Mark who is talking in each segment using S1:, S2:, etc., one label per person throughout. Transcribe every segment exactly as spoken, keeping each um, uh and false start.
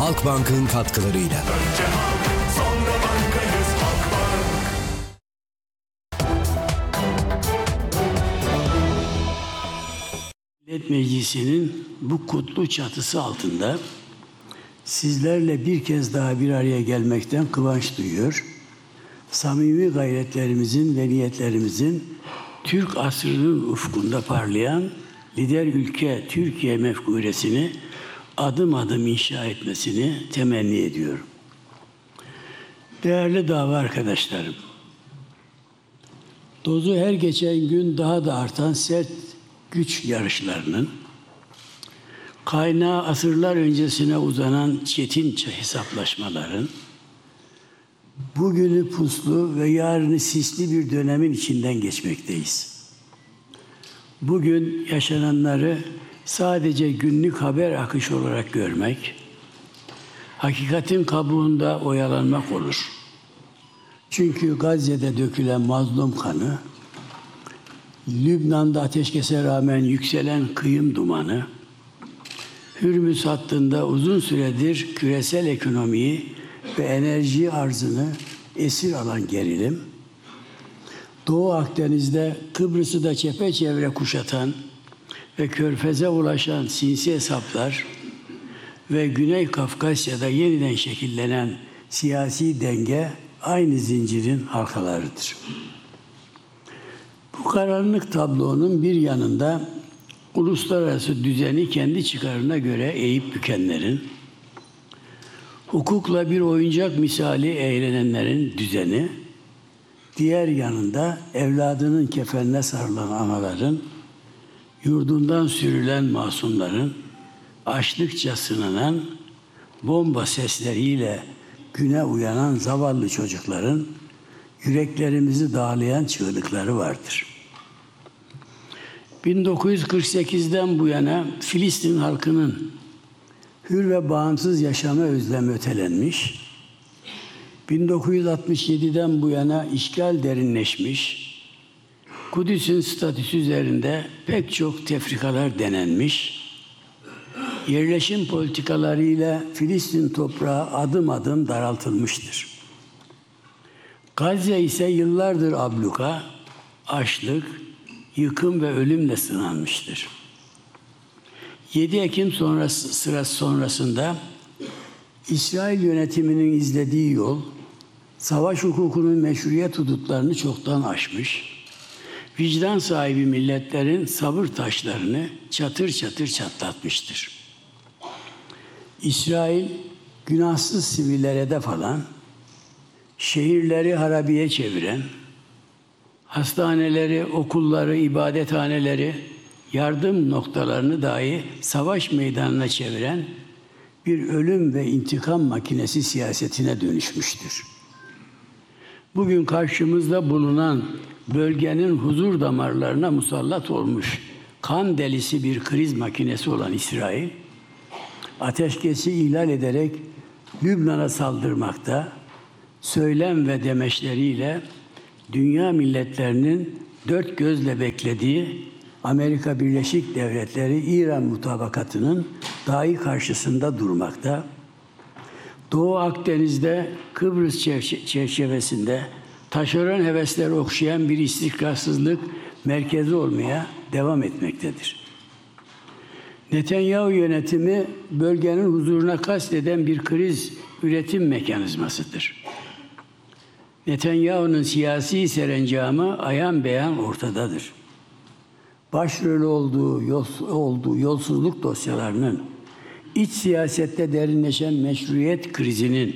S1: Halkbank'ın katkılarıyla.
S2: Önce halk, sonra bankayız Halkbank.
S3: Millet Meclisi'nin bu kutlu çatısı altında sizlerle bir kez daha bir araya gelmekten kıvanç duyuyor. Samimi gayretlerimizin ve niyetlerimizin Türk asrının ufkunda parlayan lider ülke Türkiye mefkuresini adım adım inşa etmesini temenni ediyorum. Değerli dava arkadaşlarım, dozu her geçen gün daha da artan sert güç yarışlarının, kaynağı asırlar öncesine uzanan çetin hesaplaşmaların, bugünü puslu ve yarını sisli bir dönemin içinden geçmekteyiz. Bugün yaşananları sadece günlük haber akışı olarak görmek, hakikatin kabuğunda oyalanmak olur. Çünkü Gazze'de dökülen mazlum kanı, Lübnan'da ateşkese rağmen yükselen kıyım dumanı, Hürmüz hattında uzun süredir küresel ekonomiyi ve enerji arzını esir alan gerilim, Doğu Akdeniz'de Kıbrıs'ı da çepeçevre kuşatan ve Körfez'e ulaşan sinsi hesaplar ve Güney Kafkasya'da yeniden şekillenen siyasi denge aynı zincirin halkalarıdır. Bu karanlık tablonun bir yanında uluslararası düzeni kendi çıkarına göre eğip bükenlerin, hukukla bir oyuncak misali eğlenenlerin düzeni, diğer yanında evladının kefenine sarılan anaların, yurdundan sürülen masumların, açlıkça sınanan, bomba sesleriyle güne uyanan zavallı çocukların, yüreklerimizi dağlayan çığlıkları vardır. bin dokuz yüz kırk sekizden bu yana Filistin halkının hür ve bağımsız yaşama özlemi ötelenmiş, bin dokuz yüz altmış yediden bu yana işgal derinleşmiş, Kudüs'ün statüsü üzerinde pek çok tefrikalar denenmiş, yerleşim politikalarıyla Filistin toprağı adım adım daraltılmıştır. Gazze ise yıllardır abluka, açlık, yıkım ve ölümle sınanmıştır. yedi Ekim sonrası, sırası sonrasında İsrail yönetiminin izlediği yol, savaş hukukunun meşruiyet hudutlarını çoktan aşmış, vicdan sahibi milletlerin sabır taşlarını çatır çatır çatlatmıştır. İsrail, günahsız sivillere hedef alan, şehirleri harabiye çeviren, hastaneleri, okulları, ibadethaneleri, yardım noktalarını dahi savaş meydanına çeviren bir ölüm ve intikam makinesi siyasetine dönüşmüştür. Bugün karşımızda bulunan bölgenin huzur damarlarına musallat olmuş kan delisi bir kriz makinesi olan İsrail, ateşkesi ihlal ederek Lübnan'a saldırmakta, söylem ve demeçleriyle dünya milletlerinin dört gözle beklediği Amerika Birleşik Devletleri-İran mutabakatının dahi karşısında durmakta, Doğu Akdeniz'de Kıbrıs çerçevesinde taşeron hevesleri okşayan bir istikrarsızlık merkezi olmaya devam etmektedir. Netanyahu yönetimi bölgenin huzuruna kasteden bir kriz üretim mekanizmasıdır. Netanyahu'nun siyasi serencamı ayan beyan ortadadır. Başrol olduğu, yol, olduğu yolsuzluk dosyalarının, iç siyasette derinleşen meşruiyet krizinin,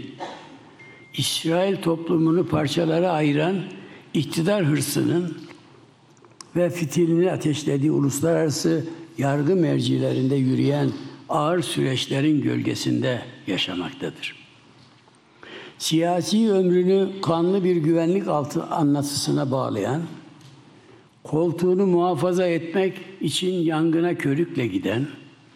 S3: İsrail toplumunu parçalara ayıran iktidar hırsının ve fitilini ateşlediği uluslararası yargı mercilerinde yürüyen ağır süreçlerin gölgesinde yaşamaktadır. Siyasi ömrünü kanlı bir güvenlik altı anlatısına bağlayan, koltuğunu muhafaza etmek için yangına körükle giden,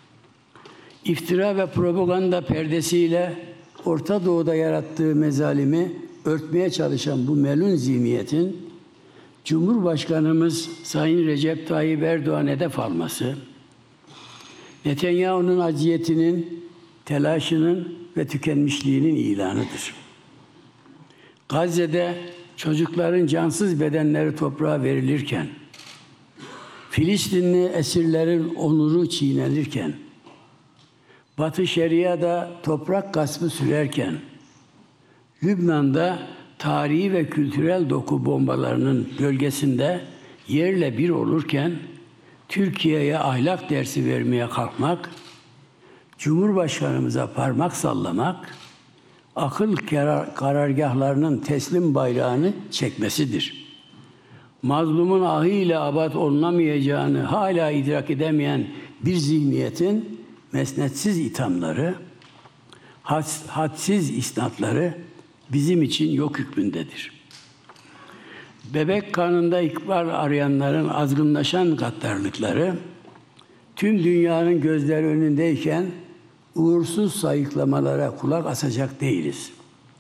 S3: iftira ve propaganda perdesiyle Orta Doğu'da yarattığı mezalimi örtmeye çalışan bu melun zihniyetin Cumhurbaşkanımız Sayın Recep Tayyip Erdoğan hedef alması, Netanyahu'nun aziyetinin, telaşının ve tükenmişliğinin ilanıdır. Gazze'de çocukların cansız bedenleri toprağa verilirken, Filistinli esirlerin onuru çiğnenirken, Batı Şeria'da toprak gaspı sürerken, Lübnan'da tarihi ve kültürel doku bombalarının gölgesinde yerle bir olurken, Türkiye'ye ahlak dersi vermeye kalkmak, Cumhurbaşkanımıza parmak sallamak, akıl karar, karargahlarının teslim bayrağını çekmesidir. Mazlumun ahıyla abad olunamayacağını hala idrak edemeyen bir zihniyetin mesnetsiz ithamları, had, hadsiz isnatları bizim için yok hükmündedir. Bebek karnında ikbal arayanların azgınlaşan gaddarlıkları, tüm dünyanın gözleri önündeyken uğursuz sayıklamalara kulak asacak değiliz.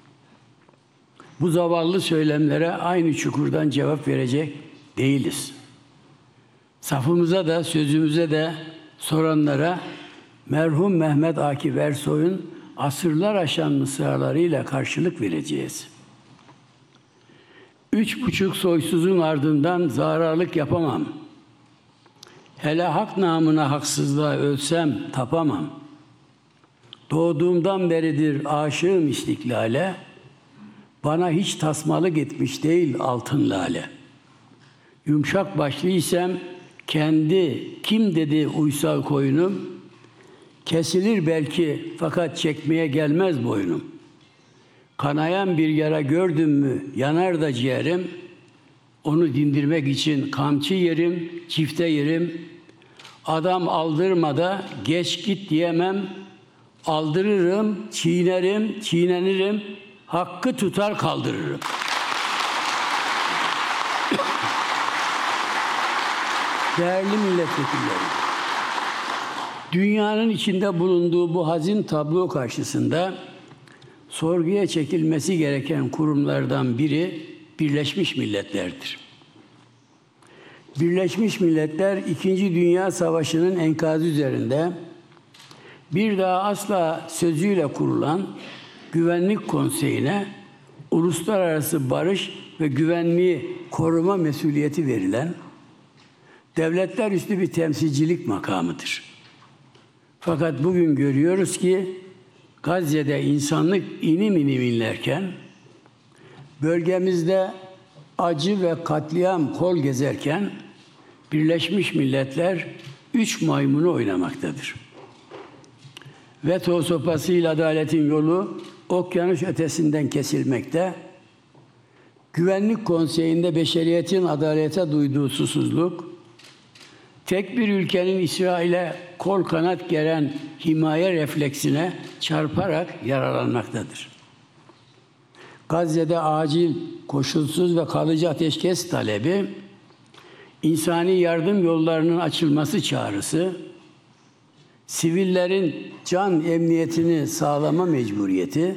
S3: Bu zavallı söylemlere aynı çukurdan cevap verecek değiliz. Safımıza da sözümüze de soranlara merhum Mehmet Akif Ersoy'un asırlar aşan mısralarıyla karşılık vereceğiz. Üç buçuk soysuzun ardından zararlık yapamam. Hele hak namına haksızlığa ölsem tapamam. Doğduğumdan beridir aşığım istiklale, bana hiç tasmalık etmiş değil altın lale. Yumuşak başlıysam kendi kim dedi uysal koyunum, kesilir belki fakat çekmeye gelmez boynum. Kanayan bir yara gördüm mü yanar da ciğerim, onu dindirmek için kamçı yerim, çifte yerim. Adam aldırmada geç git diyemem, aldırırım, çiğnerim, çiğnenirim, hakkı tutar kaldırırım. Değerli milletvekilleri, dünyanın içinde bulunduğu bu hazin tablo karşısında sorguya çekilmesi gereken kurumlardan biri Birleşmiş Milletler'dir. Birleşmiş Milletler, İkinci Dünya Savaşı'nın enkazı üzerinde bir daha asla sözüyle kurulan Güvenlik Konseyi'ne uluslararası barış ve güvenliği koruma mesuliyeti verilen devletler üstü bir temsilcilik makamıdır. Fakat bugün görüyoruz ki Gazze'de insanlık inim inim inlerken, bölgemizde acı ve katliam kol gezerken Birleşmiş Milletler üç maymunu oynamaktadır. Veto sopasıyla adaletin yolu okyanus ötesinden kesilmekte, Güvenlik Konseyi'nde beşeriyetin adalete duyduğu susuzluk, tek bir ülkenin İsrail'e kol kanat geren himaye refleksine çarparak yaralanmaktadır. Gazze'de acil, koşulsuz ve kalıcı ateşkes talebi, insani yardım yollarının açılması çağrısı, sivillerin can emniyetini sağlama mecburiyeti,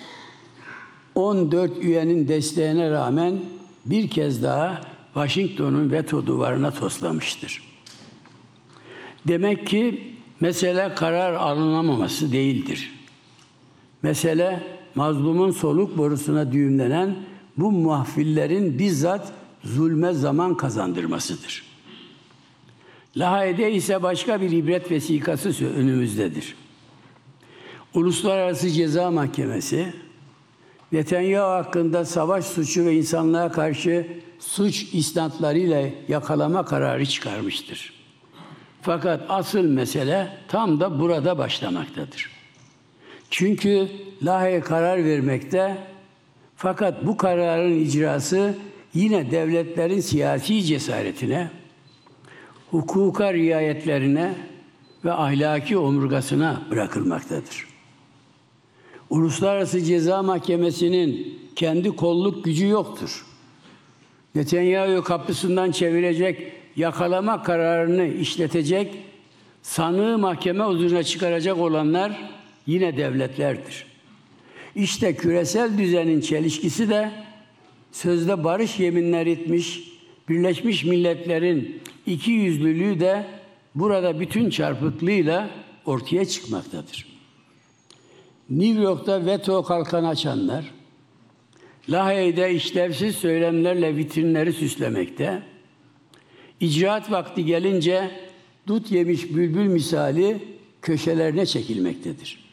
S3: on dört üyenin desteğine rağmen bir kez daha Washington'un veto duvarına toslamıştır. Demek ki mesele karar alınamaması değildir. Mesele mazlumun soluk borusuna düğümlenen bu muhafillerin bizzat zulme zaman kazandırmasıdır. Lahey'de ise başka bir ibret vesikası önümüzdedir. Uluslararası Ceza Mahkemesi, Netanyahu hakkında savaş suçu ve insanlığa karşı suç isnatlarıyla yakalama kararı çıkarmıştır. Fakat asıl mesele tam da burada başlamaktadır. Çünkü Lahey karar vermekte, fakat bu kararın icrası yine devletlerin siyasi cesaretine, hukuka riayetlerine ve ahlaki omurgasına bırakılmaktadır. Uluslararası Ceza Mahkemesi'nin kendi kolluk gücü yoktur. Netanyahu'yu kapısından çevirecek, yakalama kararını işletecek, sanığı mahkeme huzuruna çıkaracak olanlar yine devletlerdir. İşte küresel düzenin çelişkisi de sözde barış yeminleri etmiş Birleşmiş Milletler'in ikiyüzlülüğü de burada bütün çarpıklığıyla ortaya çıkmaktadır. New York'ta veto kalkanı açanlar, Lahey'de işlevsiz söylemlerle vitrinleri süslemekte, icraat vakti gelince dut yemiş bülbül misali köşelerine çekilmektedir.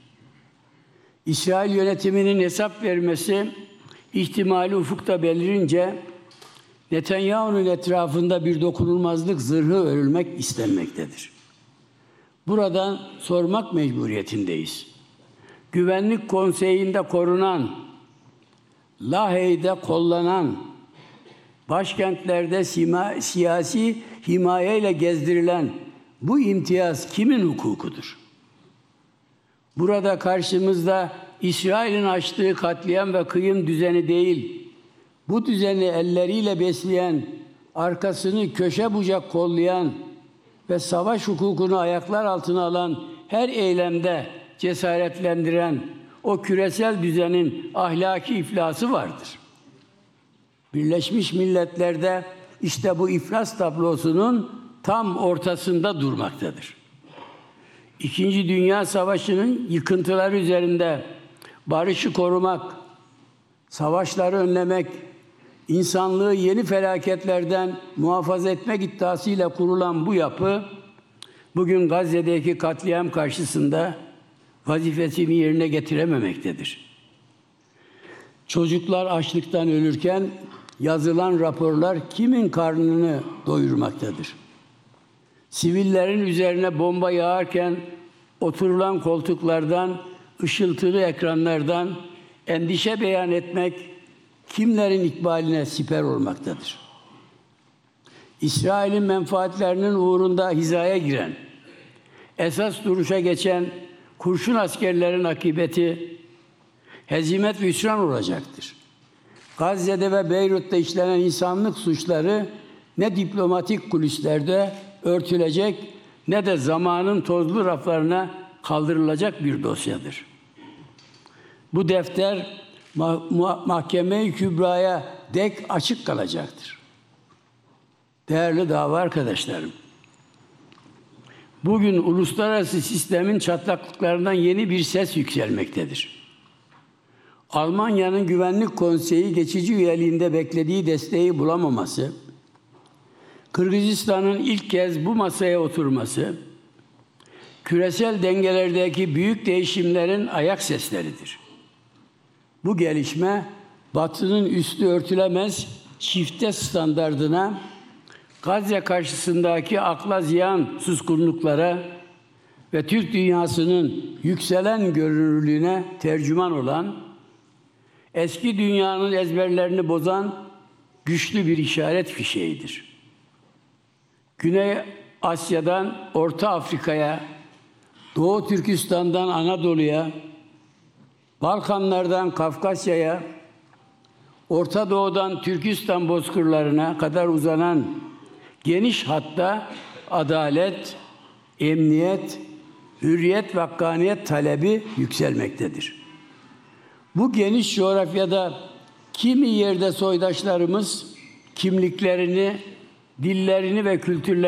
S3: İsrail yönetiminin hesap vermesi ihtimali ufukta belirince Netanyahu'nun etrafında bir dokunulmazlık zırhı örülmek istenmektedir. Buradan sormak mecburiyetindeyiz. Güvenlik Konseyi'nde korunan, Lahey'de kollanan, başkentlerde sima, siyasi himayeyle gezdirilen bu imtiyaz kimin hukukudur? Burada karşımızda İsrail'in açtığı katliam ve kıyım düzeni değil, bu düzeni elleriyle besleyen, arkasını köşe bucak kollayan ve savaş hukukunu ayaklar altına alan her eylemde cesaretlendiren o küresel düzenin ahlaki iflası vardır. Birleşmiş Milletler'de işte bu iflas tablosunun tam ortasında durmaktadır. İkinci Dünya Savaşı'nın yıkıntıları üzerinde barışı korumak, savaşları önlemek, insanlığı yeni felaketlerden muhafaza etmek iddiasıyla kurulan bu yapı, bugün Gazze'deki katliam karşısında vazifesini yerine getirememektedir. Çocuklar açlıktan ölürken yazılan raporlar kimin karnını doyurmaktadır? Sivillerin üzerine bomba yağarken oturulan koltuklardan, ışıltılı ekranlardan endişe beyan etmek kimlerin ikbaline siper olmaktadır? İsrail'in menfaatlerinin uğrunda hizaya giren, esas duruşa geçen kurşun askerlerin akıbeti hezimet ve hüsran olacaktır. Gazze'de ve Beyrut'ta işlenen insanlık suçları ne diplomatik kulislerde örtülecek ne de zamanın tozlu raflarına kaldırılacak bir dosyadır. Bu defter mah- Mahkeme-i Kübra'ya dek açık kalacaktır. Değerli dava arkadaşlarım, bugün uluslararası sistemin çatlaklıklarından yeni bir ses yükselmektedir. Almanya'nın Güvenlik Konseyi geçici üyeliğinde beklediği desteği bulamaması, Kırgızistan'ın ilk kez bu masaya oturması, küresel dengelerdeki büyük değişimlerin ayak sesleridir. Bu gelişme, Batı'nın üstü örtülemez çifte standardına, Gazze karşısındaki akla ziyan suskunluklara ve Türk dünyasının yükselen görünürlüğüne tercüman olan, eski dünyanın ezberlerini bozan güçlü bir işaret fişeğidir. Güney Asya'dan Orta Afrika'ya, Doğu Türkistan'dan Anadolu'ya, Balkanlardan Kafkasya'ya, Orta Doğu'dan Türkistan bozkırlarına kadar uzanan geniş hatta adalet, emniyet, hürriyet ve hakkaniyet talebi yükselmektedir. Bu geniş coğrafyada kimi yerde soydaşlarımız kimliklerini, dillerini ve kültürlerini